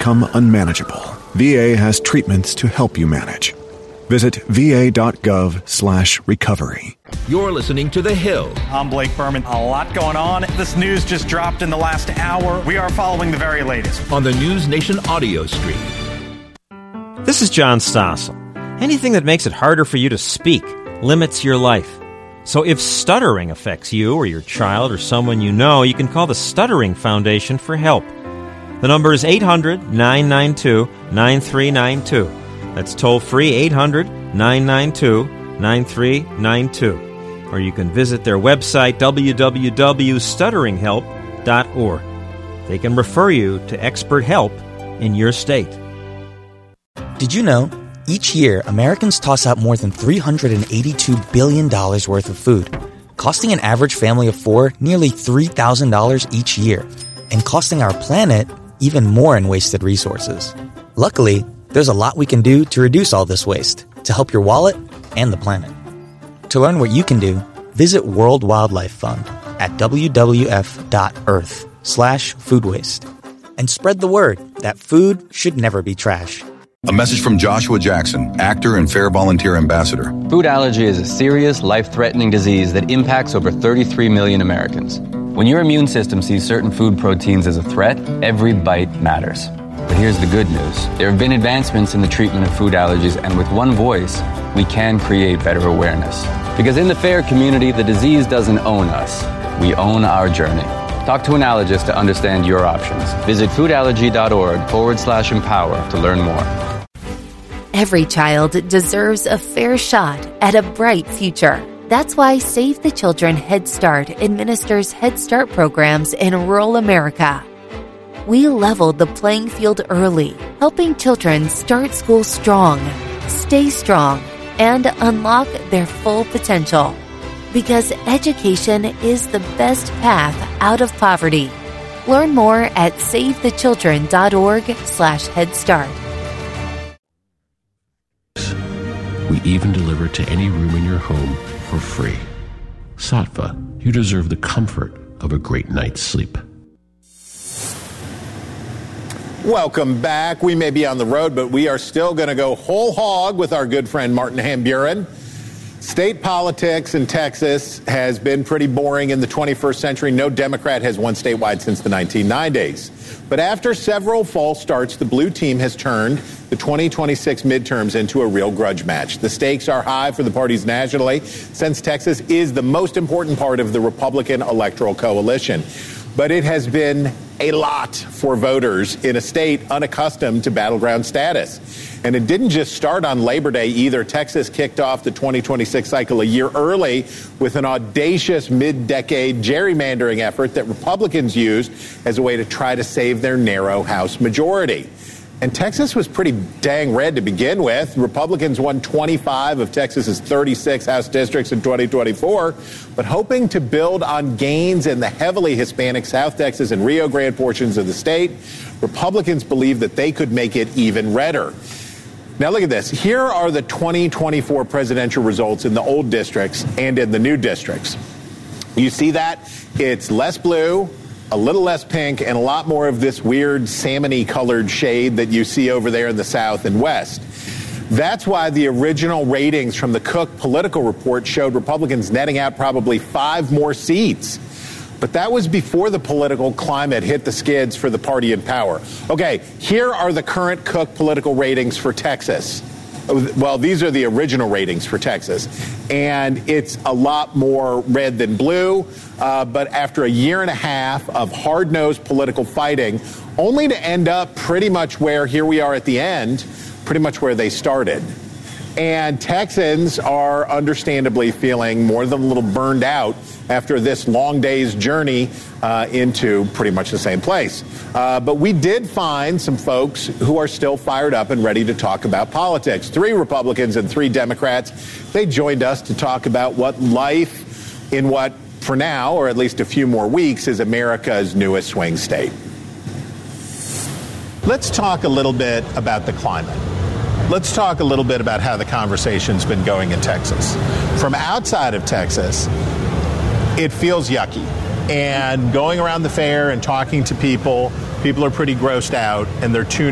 become unmanageable, VA has treatments to help you manage. Visit va.gov/recovery. You're listening to The Hill. I'm Blake Berman. A lot going on. This news just dropped in the last hour. We are following the very latest On the News Nation audio stream. This is John Stossel. Anything that makes it harder for you to speak limits your life. So if stuttering affects you or your child or someone you know, you can call the Stuttering Foundation for help. The number is 800-992-9392. That's toll-free 800-992-9392. Or you can visit their website, www.stutteringhelp.org. They can refer you to expert help in your state. Did you know? Each year, Americans toss out more than $382 billion worth of food, costing an average family of four nearly $3,000 each year, and costing our planet even more in wasted resources. Luckily, there's a lot we can do to reduce all this waste, to help your wallet and the planet. To learn what you can do, visit World Wildlife Fund at wwf.earth/food waste. And spread the word that food should never be trash. A message from Joshua Jackson, actor and Fair Volunteer Ambassador. Food allergy is a serious, life-threatening disease that impacts over 33 million Americans. When your immune system sees certain food proteins as a threat, every bite matters. But here's the good news. There have been advancements in the treatment of food allergies, and with one voice, we can create better awareness. Because in the FAIR community, the disease doesn't own us. We own our journey. Talk to an allergist to understand your options. Visit foodallergy.org/empower to learn more. Every child deserves a fair shot at a bright future. That's why Save the Children Head Start administers Head Start programs in rural America. We leveled the playing field early, helping children start school strong, stay strong, and unlock their full potential. Because education is the best path out of poverty. Learn more at savethechildren.org/headstart. We even deliver to any room in your home for free. Sattva, you deserve the comfort of a great night's sleep. Welcome back. We may be on the road, but we are still going to go whole hog with our good friend Martin Hamburen. State politics in Texas has been pretty boring in the 21st century. No Democrat has won statewide since the 1990s. But after several false starts, the blue team has turned the 2026 midterms into a real grudge match. The stakes are high for the parties nationally, since Texas is the most important part of the Republican electoral coalition. But it has been a lot for voters in a state unaccustomed to battleground status. And it didn't just start on Labor Day either. Texas kicked off the 2026 cycle a year early with an audacious mid-decade gerrymandering effort that Republicans used as a way to try to save their narrow House majority. And Texas was pretty dang red to begin with. Republicans won 25 of Texas's 36 House districts in 2024, but hoping to build on gains in the heavily Hispanic South Texas and Rio Grande portions of the state, Republicans believe that they could make it even redder. Now look at this. Here are the 2024 presidential results in the old districts and in the new districts. You see that? It's less blue, a little less pink, and a lot more of this weird salmon-y colored shade that you see over there in the South and West. That's why the original ratings from the Cook Political Report showed Republicans netting out probably 5 more seats. But that was before the political climate hit the skids for the party in power. Okay, here are the current Cook political ratings for Texas. Well, these are the original ratings for Texas. And it's a lot more red than blue. But after a year and a half of hard-nosed political fighting, only to end up pretty much where here we are at the end, pretty much where they started. And Texans are understandably feeling more than a little burned out after this long day's journey into pretty much the same place. But we did find some folks who are still fired up and ready to talk about politics. 3 Republicans and 3 Democrats. They joined us to talk about what life in what, for now, or at least a few more weeks, is America's newest swing state. Let's talk a little bit about the climate. Let's talk a little bit about how the conversation's been going in Texas. From outside of Texas, it feels yucky. And going around the fair and talking to people are pretty grossed out, and they're tuning